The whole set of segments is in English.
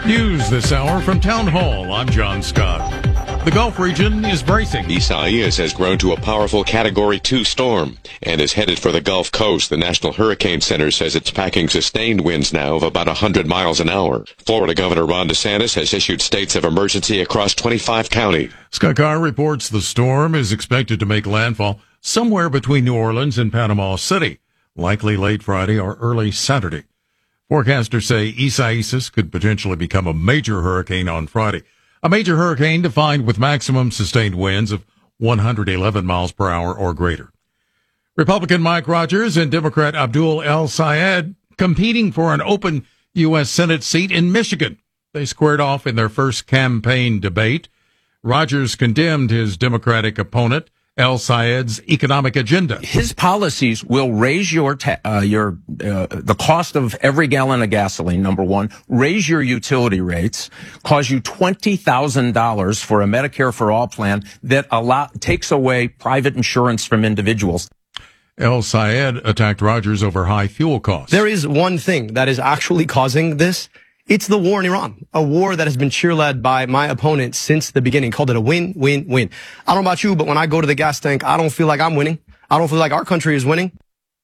News this hour from Town Hall. I'm John Scott. The Gulf region is bracing. Isaias has grown to a powerful Category 2 storm and is headed for the Gulf Coast. The National Hurricane Center says it's packing sustained winds now of about 100 miles an hour. Florida Governor Ron DeSantis has issued states of emergency across 25 counties. Scott Carr reports the storm is expected to make landfall somewhere between New Orleans and Panama City, likely late Friday or early Saturday. Forecasters say Isaias could potentially become a major hurricane on Friday. A major hurricane defined with maximum sustained winds of 111 miles per hour or greater. Republican Mike Rogers and Democrat Abdul El-Sayed competing for an open U.S. Senate seat in Michigan. They squared off in their first campaign debate. Rogers condemned his Democratic opponent, El-Sayed's economic agenda. His policies will raise the cost of every gallon of gasoline, number one, raise your utility rates, cause you $20,000 for a Medicare for All plan that takes away private insurance from individuals. El-Sayed attacked Rogers over high fuel costs. There is one thing that is actually causing this. It's the war in Iran, a war that has been cheerled by my opponent since the beginning. Called it a win, win, win. I don't know about you, but when I go to the gas tank, I don't feel like I'm winning. I don't feel like our country is winning.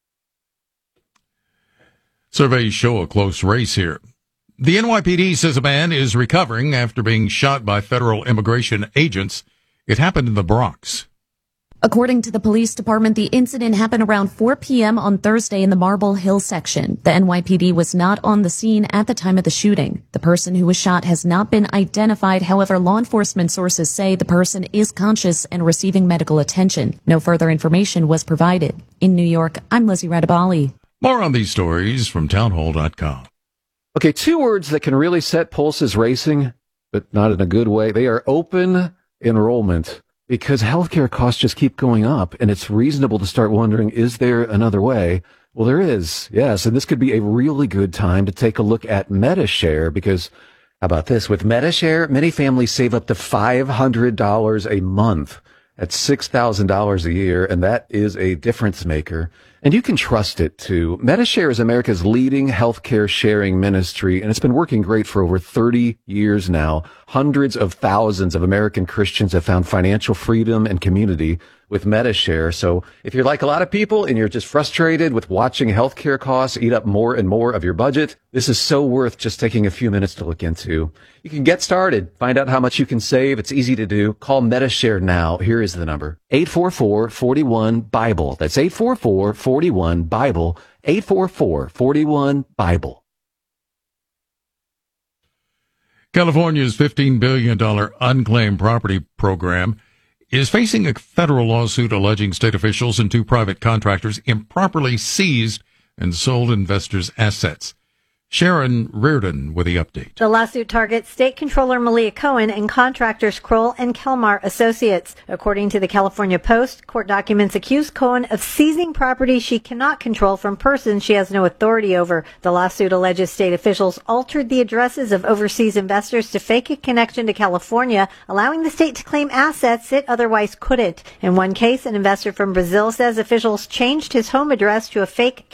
Surveys show a close race here. The NYPD says a man is recovering after being shot by federal immigration agents. It happened in the Bronx. According to the police department, the incident happened around 4 p.m. on Thursday in the Marble Hill section. The NYPD was not on the scene at the time of the shooting. The person who was shot has not been identified. However, law enforcement sources say the person is conscious and receiving medical attention. No further information was provided. In New York, I'm Lizzie Radabali. More on these stories from townhall.com. Okay, two words that can really set pulses racing, but not in a good way. They are open enrollment. Because healthcare costs just keep going up, and it's reasonable to start wondering, is there another way? Well, there is, yes, and this could be a really good time to take a look at Medi-Share, because how about this? With Medi-Share, many families save up to $500 a month. That's $6,000 a year, and that is a difference maker. And you can trust it, too. Medi-Share is America's leading healthcare sharing ministry, and it's been working great for over 30 years now. Hundreds of thousands of American Christians have found financial freedom and community with Medi-Share. So if you're like a lot of people and you're just frustrated with watching healthcare costs eat up more and more of your budget, this is so worth just taking a few minutes to look into. You can get started, find out how much you can save. It's easy to do. Call Medi-Share now. Here is the number: 844-41-BIBLE. That's 844-41-BIBLE. 844-41-BIBLE. California's $15 billion unclaimed property program is facing a federal lawsuit alleging state officials and two private contractors improperly seized and sold investors' assets. Sharon Reardon with the update. The lawsuit targets State Controller Malia Cohen and contractors Kroll and Kelmar Associates. According to the California Post, court documents accuse Cohen of seizing property she cannot control from persons she has no authority over. The lawsuit alleges state officials altered the addresses of overseas investors to fake a connection to California, allowing the state to claim assets it otherwise couldn't. In one case, an investor from Brazil says officials changed his home address to a fake